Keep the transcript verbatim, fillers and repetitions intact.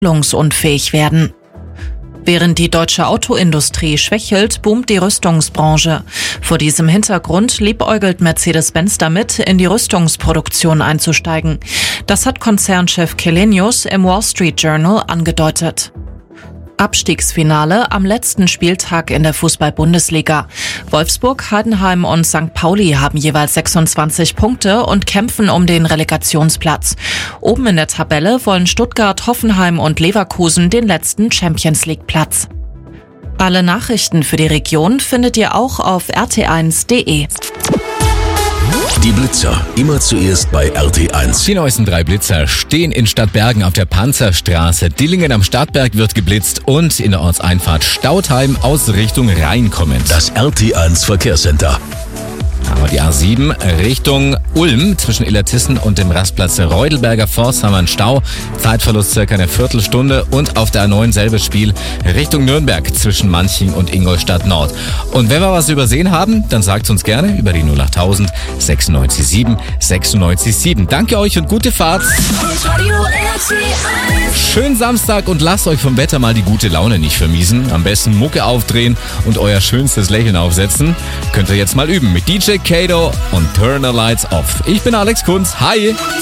unfähig werden. Während die deutsche Autoindustrie schwächelt, boomt die Rüstungsbranche. Vor diesem Hintergrund liebäugelt Mercedes-Benz damit, in die Rüstungsproduktion einzusteigen. Das hat Konzernchef Källenius im Wall Street Journal angedeutet. Abstiegsfinale am letzten Spieltag in der Fußball-Bundesliga. Wolfsburg, Heidenheim und Sankt Pauli haben jeweils sechsundzwanzig Punkte und kämpfen um den Relegationsplatz. Oben in der Tabelle wollen Stuttgart, Hoffenheim und Leverkusen den letzten Champions-League-Platz. Alle Nachrichten für die Region findet ihr auch auf r t eins punkt d e. Die Blitzer, immer zuerst bei R T eins. Die neuesten drei Blitzer stehen in Stadtbergen auf der Panzerstraße. Dillingen am Stadtberg wird geblitzt und in der Ortseinfahrt Stautheim aus Richtung Rhein kommend. Das R T eins Verkehrscenter. Aber die A sieben Richtung Ulm zwischen Illertissen und dem Rastplatz Reudelberger Forst haben wir einen Stau. Zeitverlust circa eine Viertelstunde. Und auf der A neun selbes Spiel Richtung Nürnberg zwischen Manching und Ingolstadt Nord. Und wenn wir was übersehen haben, dann sagt uns gerne über die null acht null null sechsundneunzig sieben sechsundneunzig sieben. Danke euch und gute Fahrt. Schönen Samstag und lasst euch vom Wetter mal die gute Laune nicht vermiesen. Am besten Mucke aufdrehen und euer schönstes Lächeln aufsetzen. Könnt ihr jetzt mal üben mit D J Kato und Turn the Lights Off. Ich bin Alex Kunz. Hi!